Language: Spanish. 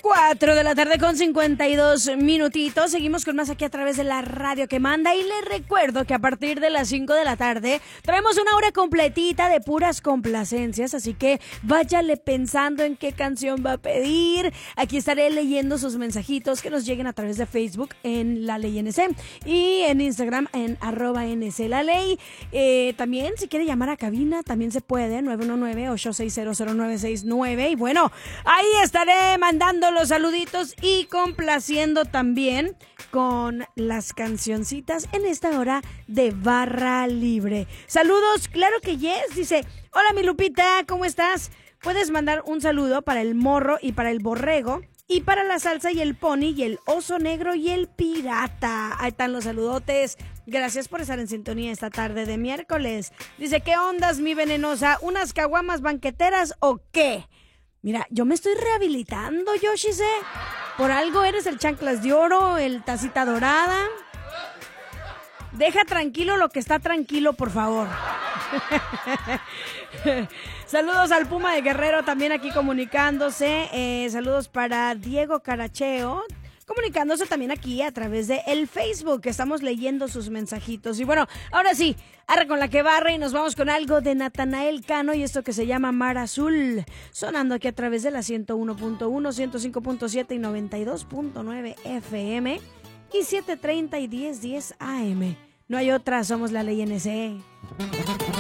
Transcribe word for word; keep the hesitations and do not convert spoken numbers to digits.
cuatro de la tarde con cincuenta y dos minutitos. Seguimos con más aquí a través de la radio que manda. Y les recuerdo que a partir de las cinco de la tarde traemos una hora completita de puras complacencias. Así que váyale pensando en qué canción va a pedir. Aquí estaré leyendo sus mensajitos que nos lleguen a través de Facebook en La Ley N C y en Instagram en arroba N C La Ley. Eh, también si quiere llamar a cabina también se puede, nueve uno nueve, ocho seis cero, cero nueve seis nueve. Y bueno, ahí estaré mandando los saluditos y complaciendo también con las cancioncitas en esta hora de Barra Libre. Saludos, claro que yes, dice, hola mi Lupita, ¿cómo estás? Puedes mandar un saludo para el morro y para el borrego y para la salsa y el pony y el oso negro y el pirata. Ahí están los saludotes. Gracias por estar en sintonía esta tarde de miércoles. Dice, ¿qué ondas mi venenosa? ¿Unas caguamas banqueteras o qué? Mira, yo me estoy rehabilitando, Yoshise. Por algo eres el chanclas de oro, el tacita dorada. Deja tranquilo lo que está tranquilo, por favor. Saludos al Puma de Guerrero también aquí comunicándose. Eh, saludos para Diego Caracheo, comunicándose también aquí a través de el Facebook. Estamos leyendo sus mensajitos. Y bueno, ahora sí, arre con la que barre y nos vamos con algo de Natanael Cano y esto que se llama Mar Azul. Sonando aquí a través de la ciento uno punto uno, ciento cinco punto siete y noventa y dos punto nueve F M y setecientos treinta y diez diez A M. No hay otra, somos La Ley N C.